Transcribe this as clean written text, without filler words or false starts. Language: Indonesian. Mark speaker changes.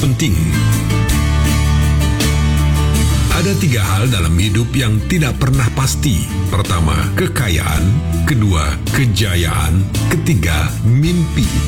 Speaker 1: penting. Ada 3 hal dalam hidup yang tidak pernah pasti. Pertama, kekayaan. Kedua, kejayaan. Ketiga, mimpi.